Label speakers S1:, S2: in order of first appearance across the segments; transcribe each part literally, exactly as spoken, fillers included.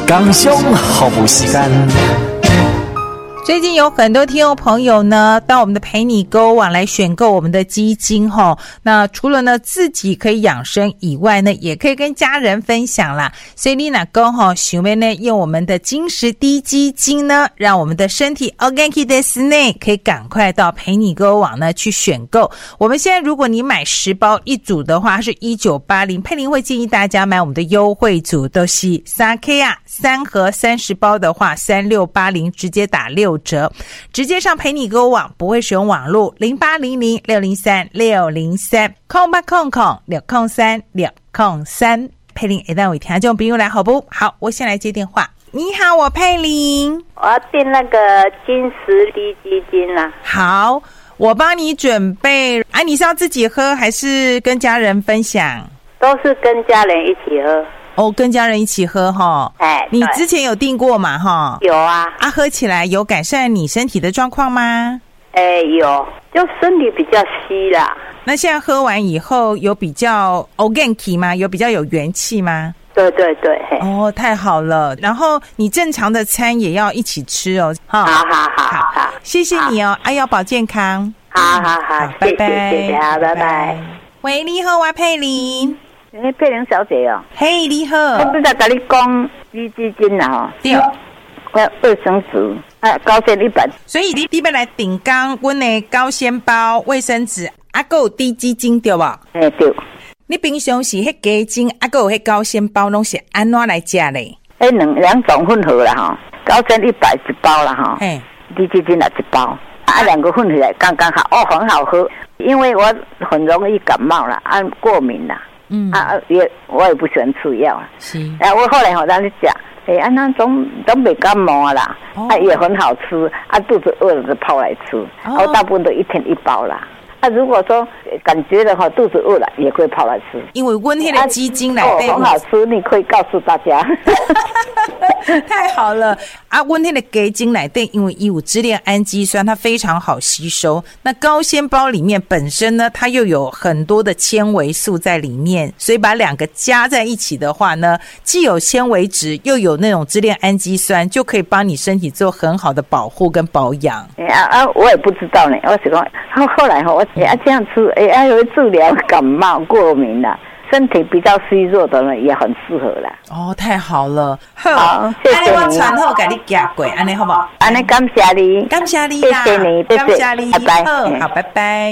S1: 工商服务时间。
S2: 最近有很多听众朋友呢到我们的陪你购网来选购我们的基金齁，那除了呢自己可以养生以外呢，也可以跟家人分享啦。所以你若讲齁想要呢用我们的金石低基金呢，让我们的身体 organic 的时内可以赶快到陪你购网呢去选购。我们现在如果你买十包一组的话是一九八零，佩玲会建议大家买我们的优惠组，都是 三 K 啊，三盒三十包的话三六八零，直接打六折，直接上陪你购网，不会使用网络零八零零六零三六零三空八空空六空三六空三。佩玲一旦为听众朋友来好不好？我先来接电话。你好，我佩玲，
S3: 我要订那个金石低基金啊。
S2: 好，我帮你准备啊。你是要自己喝还是跟家人分享？
S3: 都是跟家人一起喝。
S2: 哦，跟家人一起喝齁。
S3: 哎，
S2: 你之前有订过嘛齁？
S3: 有啊。啊，
S2: 喝起来有改善你身体的状况吗？
S3: 哎，有，就身体比较虚啦。
S2: 那现在喝完以后有比较 organic 吗？有比较有元气吗？
S3: 对对对。
S2: 哦，太好了。然后你正常的餐也要一起吃哦。
S3: 好好好好好，
S2: 谢谢你哦，哎，要保健康。
S3: 好好好，
S2: 拜拜，
S3: 谢谢啊，拜拜。
S2: 喂，你好，我佩玲。
S3: 哎，佩玲小姐哦。
S2: 嘿，你好。
S3: 我不是在跟你讲低基金啦吼。
S2: 对。
S3: 我卫生纸啊，高纤一百。
S2: 所以你你要来订讲阮的高纤包、卫生纸，啊，还有低基金对吧？
S3: 哎，对。
S2: 你平常是迄鸡精，啊，还有迄高纤包，拢是安怎来吃嘞？
S3: 哎，两两种混合啦哈，高纤一百一包啦哈，哎，低基金啊一包，啊，两个混合来刚刚好，哦，很好喝。因为我很容易感冒啦，啊，过敏啦。嗯啊，也我也不喜欢吃药啊。是。哎、啊，我后来我跟你讲，哎、欸，啊，那总总没感冒啊啦，哦、啊也很好吃，啊肚子饿了就泡来吃，哦、我大部分都一天一包啦。啊，如果说感觉的话肚子饿了，也可以泡来吃。因为我那个基金来对、啊哦、很好吃，你可以告诉大家。太好了啊！我那个鸡精来对，因为有支链氨基酸，它非常好吸收。那高纤包里面本身呢，它又有很多的纤维素在里面，所以把两个加在一起的话呢，既有纤维质，又有那种支链氨基酸，就可以帮你身体做很好的保护跟保养。哎、欸、啊啊！我也不知道呢，我是说，后后来哈，我哎、欸、啊这样吃，哎、欸、啊有治疗感冒过敏啦。身体比较虚弱的人也很适合啦。哦，太好了，好，谢谢你。我传后给你寄过，安尼好不好？安尼感谢你，感谢你啦，谢谢你，感谢你，拜拜。好，好，拜拜。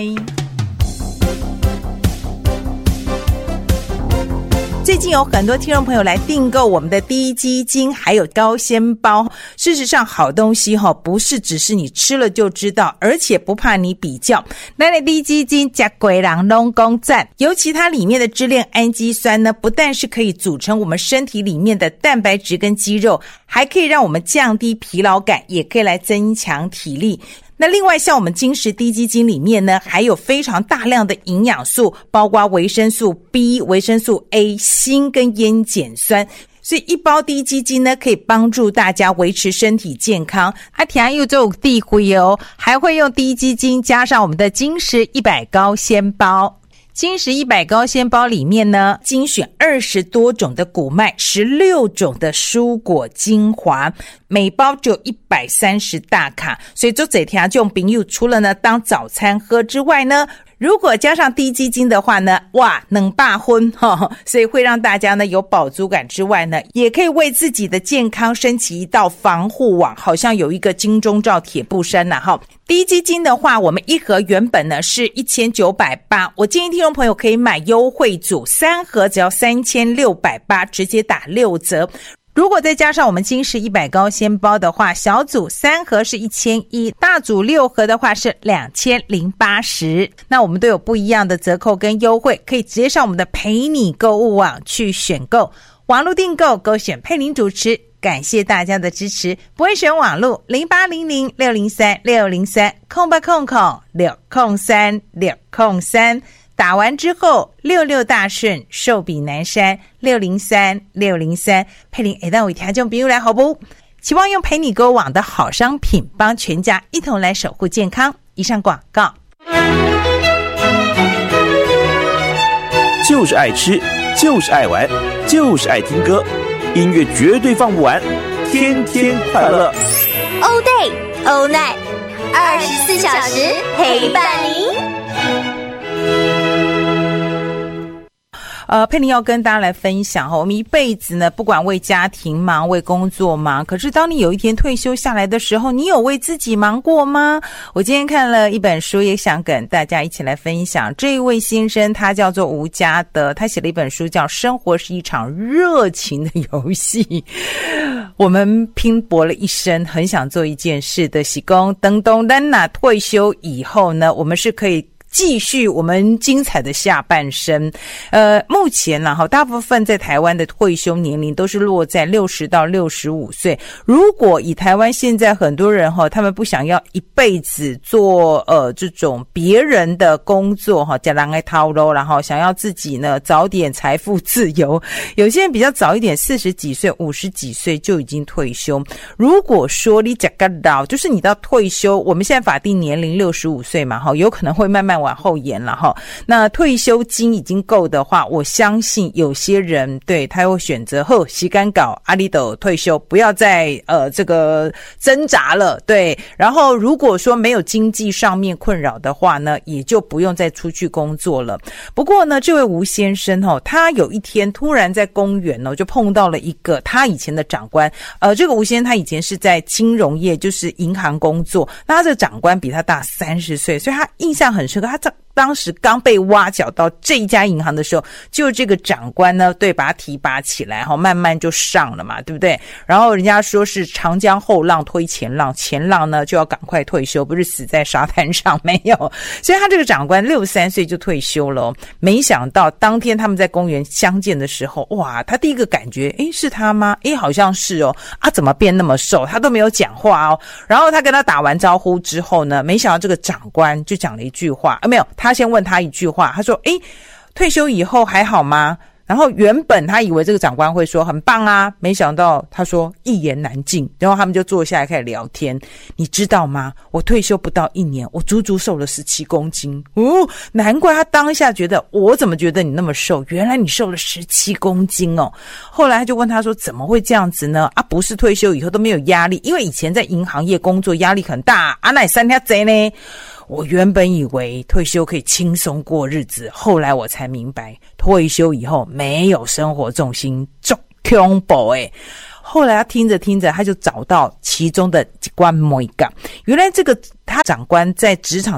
S3: 最近有很多听众朋友来订购我们的低基金还有高纤包，事实上好东西不是只是你吃了就知道，而且不怕你比较。那的低基金加贵人拢讲赞，尤其它里面的支链氨基酸呢，不但是可以组成我们身体里面的蛋白质跟肌肉，还可以让我们降低疲劳感，也可以来增强体力。那另外像我们金石低基金里面呢，还有非常大量的营养素，包括维生素 B、维生素 A、锌跟烟碱酸，所以一包低基金呢，可以帮助大家维持身体健康。啊，听又做地灰哦，还会用低基金加上我们的金石一百高纤包。金石一百高纤包里面呢，精选二十多种的谷麦，十六种的蔬果精华，每包只有一百三十大卡，所以做这条这种朋友除了呢当早餐喝之外呢，如果加上低基金的话呢，哇，能罢荤哈，所以会让大家呢有饱足感之外呢，也可以为自己的健康升起一道防护网，好像有一个金钟罩铁布衫呐哈。低基金的话，我们一盒原本呢是一千九百八十，我建议听众朋友可以买优惠组，三盒只要三千六百八十，直接打六折。如果再加上我们金石一百高纤包的话，小组三盒是一千一，大组六盒的话是两千零八十。那我们都有不一样的折扣跟优惠，可以直接上我们的陪你购物网去选购，网络订购勾选佩玲主持。感谢大家的支持，不会选网路零八零零六零三六零三空八空空六空三六空三。打完之后六六大顺，寿比南山六零三六零三。佩玲会当为听众朋友来好不？期望用陪你购网的好商品帮全家一同来守护健康。以上广告。
S4: 就是爱吃，就是爱玩，就是爱听歌。
S1: 音乐绝对放不完，天天快乐。
S4: All day, all night， 二十四小时陪伴您。
S2: 呃，佩妮要跟大家来分享哈，我们一辈子呢，不管为家庭忙，为工作忙，可是当你有一天退休下来的时候，你有为自己忙过吗？我今天看了一本书，也想跟大家一起来分享。这一位先生他叫做吴家德，他写了一本书叫《生活是一场热情的游戏》。我们拼搏了一生，很想做一件事的喜功登东丹娜退休以后呢，我们是可以继续我们精彩的下半生。呃，目前呢，哈，大部分在台湾的退休年龄都是落在六十到六十五岁。如果以台湾现在很多人哈，他们不想要一辈子做呃这种别人的工作哈，加人来掏喽，然后想要自己呢早点财富自由。有些人比较早一点，四十几岁、五十几岁就已经退休。如果说你这个老，就是你到退休，我们现在法定年龄六十五岁嘛，哈，有可能会慢慢往后延了哈。那退休金已经够的话，我相信有些人对他会选择后洗干搞阿里斗退休，不要再呃这个挣扎了。对，然后如果说没有经济上面困扰的话呢，也就不用再出去工作了。不过呢，这位吴先生哦，他有一天突然在公园哦，就碰到了一个他以前的长官。呃，这个吴先生他以前是在金融业，就是银行工作。那他这个长官比他大三十岁，所以他印象很深刻。他这当时刚被挖角到这一家银行的时候，就这个长官呢，对，把他提拔起来，慢慢就上了嘛，对不对？然后人家说是长江后浪推前浪，前浪呢就要赶快退休，不是死在沙滩上，没有。所以他这个长官六十三岁就退休了哦。没想到当天他们在公园相见的时候，哇，他第一个感觉，诶，是他吗？诶，好像是哦。啊，怎么变那么瘦？他都没有讲话哦。然后他跟他打完招呼之后呢，没想到这个长官就讲了一句话，啊，没有，他先问他一句话，他说：“诶，退休以后还好吗？”然后原本他以为这个长官会说很棒啊，没想到他说一言难尽。然后他们就坐下来开始聊天。你知道吗？我退休不到一年，我足足瘦了十七公斤。哦，难怪他当下觉得我怎么觉得你那么瘦？原来你瘦了十七公斤哦。后来他就问他说怎么会这样子呢？啊，不是退休以后都没有压力，因为以前在银行业工作压力很大。啊，那你三天贼呢？我原本以为退休可以轻松过日子，后来我才明白，退休以后没有生活重心，足恐怖诶。后来他听着听着，他就找到其中的几关某一个，原来这个他长官在职场